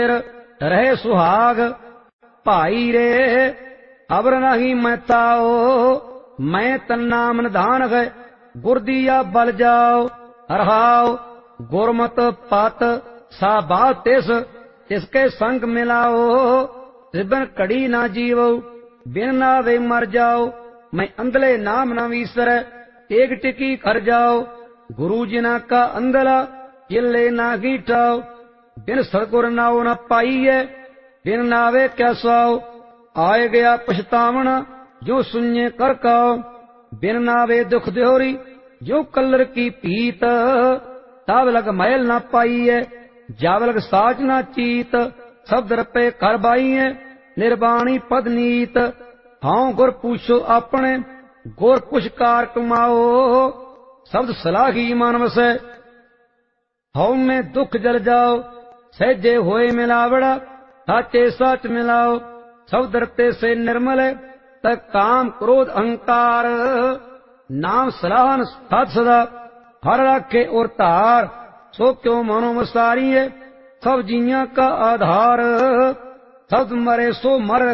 रहे सुहाग भाई रे अबर नहीं मैं ताओ मैं तन्नाम निधान है गुर दिया बल जाओ हरहाओ गुरमत पत सा बात तिसके संग मिलाओ बिन कड़ी ना जीवो बिन नावे मर जाओ मैं अंधले नाम न वीसर एक टिकी कर जाओ गुरु जिना का अंधला इले ना गीठाओ बिन सतगुर नाव न पाइए बिन नावे क्या स्वाओ आए गया पछतावना जो सुन्ये कर काओ बिन नावे दुख द्योरी जो कलर की पीत ताव लग मैल ना पाइए जाव लग साच ना चीत शब्द रपे कर बाइए निर्वाणी पद नीत हाँ गुर पूछो अपने गुर कुछ कार कमाओ शब्द सलाही मान वसे हौ में दुख जल जाओ सहजे होए मिलावड़ा साचे सच मिलाओ शब्द रते से निर्मल तक काम क्रोध अहंकार नाम सलाहन सत सदा हर राखे और तार सो क्यों मनो मसारी है सब जिया का आधार शब्द मरे सो मर